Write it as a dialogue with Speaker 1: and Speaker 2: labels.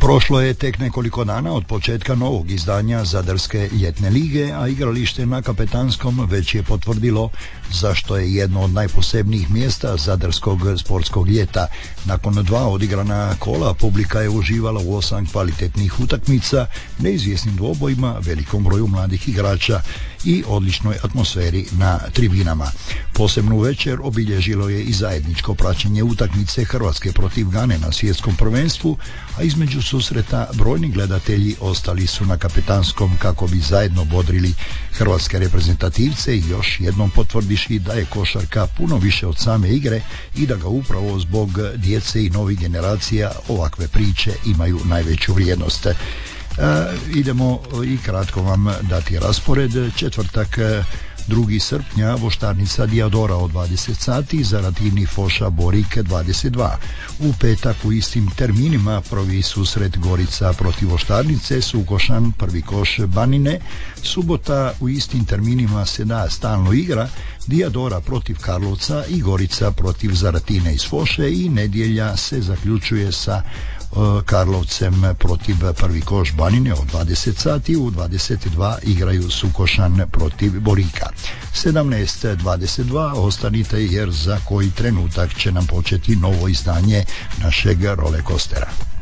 Speaker 1: Prošlo je tek nekoliko dana od početka novog izdanja Zadarske ljetne lige, a igralište na Kapetanskom već je potvrdilo zašto je jedno od najposebnijih mjesta Zadarskog sportskog ljeta. Nakon 2 odigrana kola publika je uživala u 8 kvalitetnih utakmica, neizvjesnim dvobojima, velikom broju mladih igrača i odličnoj atmosferi na tribinama. Posebnu večer obilježilo je i zajedničko praćenje utakmice Hrvatske protiv Gane na svjetskom prvenstvu, a između susreta brojni gledatelji ostali su na Kapetanskom kako bi zajedno bodrili hrvatske reprezentativce i još jednom potvrdiši da je košarka puno više od same igre i da ga upravo zbog djece i novih generacija ovakve priče imaju najveću vrijednost. Idemo i kratko vam dati raspored. Četvrtak 2. srpnja Voštarnica Diadora od 20 sati, Zarativni Foša Borik 22. U petak u istim terminima prvi susret Gorica protiv Voštarnice, Sukošan, prvi koš Banine. Subota u istim terminima se da stalno igra, Diadora protiv Karlovca i Gorica protiv Zaratine iz Foše, i nedjelja se zaključuje sa Karlovcem protiv prvi koš Banine od 20 sati. U 22 igraju Sukošan protiv Borika. 17:22 ostanite jer za koji trenutak će nam početi novo izdanje našeg rolekostera.